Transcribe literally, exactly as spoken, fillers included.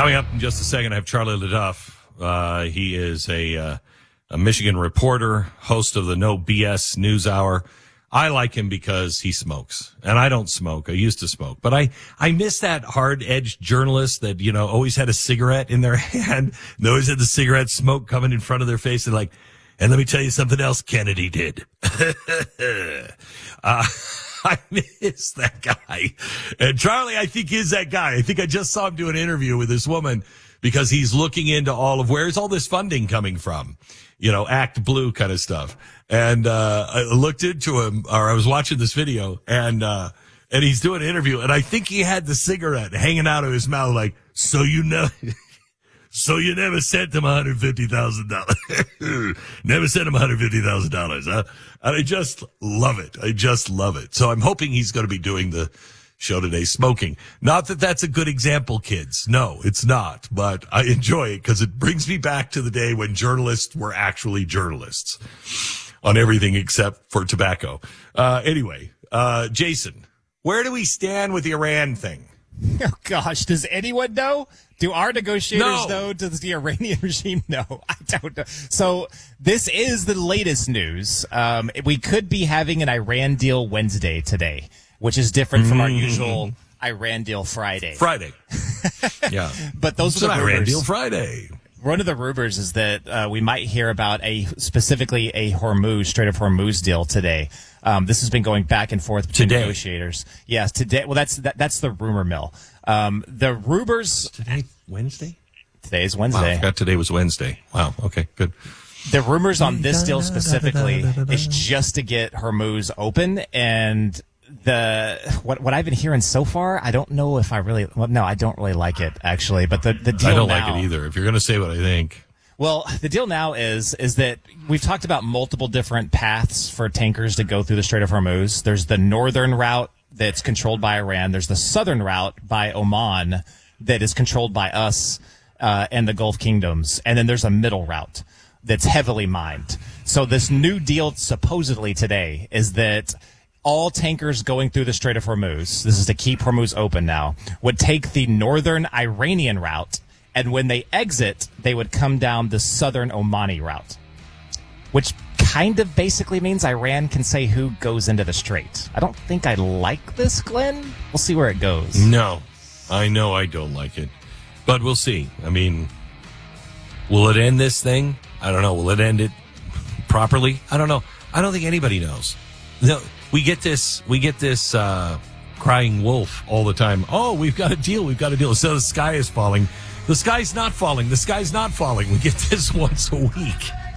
Coming up in just a second, I have Charlie LeDuff. Uh, he is a, uh, a Michigan reporter, host of the No B S News Hour. I like him because he smokes, and I don't smoke. I used to smoke, but I, I miss that hard-edged journalist that, you know, always had a cigarette in their hand. They always had the cigarette smoke coming in front of their face and like, and let me tell you something else Kennedy did. uh, I miss that guy. And Charlie, I think, is that guy. I think I just saw him do an interview with this woman because he's looking into all of where's all this funding coming from, you know, Act Blue kind of stuff. And, uh, I looked into him, or I was watching this video, and, uh, and he's doing an interview, and I think he had the cigarette hanging out of his mouth like, so you know, so you never sent him one hundred fifty thousand dollars. Never sent him one hundred fifty thousand dollars, huh? And I just love it. I just love it. So I'm hoping he's going to be doing the show today smoking. Not that that's a good example, kids. No, it's not. But I enjoy it because it brings me back to the day when journalists were actually journalists on everything except for tobacco. Uh, anyway, uh, Jason, where do we stand with the Iran thing? Oh, gosh. Does anyone know? Do our negotiators no. know? Does the Iranian regime know? I don't know. So this is the latest news. Um, we could be having an Iran deal Wednesday today, which is different from mm. our usual Iran deal Friday. Friday. Yeah. But those it's are the an rumors. Iran deal Friday. One of the rumors is that uh, we might hear about a specifically a Hormuz, Strait of Hormuz deal today. Um, this has been going back and forth between today. negotiators. Yes, today. Well, that's that, that's the rumor mill. Um, the rumors. Today, Wednesday? Today is Wednesday. Wow, I forgot today was Wednesday. Wow. Okay, good. The rumors on this deal specifically is just to get Hormuz open, and the what what I've been hearing so far, I don't know if I really. Well, no, I don't really like it actually. But the the deal I don't now, like it either. If you're going to say what I think. Well, the deal now is is that we've talked about multiple different paths for tankers to go through the Strait of Hormuz. There's the northern route that's controlled by Iran. There's the southern route by Oman that is controlled by us uh, and the Gulf kingdoms. And then there's a middle route that's heavily mined. So this new deal supposedly today is that all tankers going through the Strait of Hormuz, this is to keep Hormuz open now, would take the northern Iranian route. And when they exit, they would come down the southern Omani route, which kind of basically means Iran can say who goes into the strait. I don't think I like this, Glenn. We'll see where it goes. No, I know I don't like it, but we'll see. I mean, will it end this thing? I don't know. Will it end it properly? I don't know. I don't think anybody knows. No, we get this, we get this, uh, crying wolf all the time. Oh, we've got a deal. We've got a deal. So the sky is falling. The sky's not falling. The sky's not falling. We get this once a week.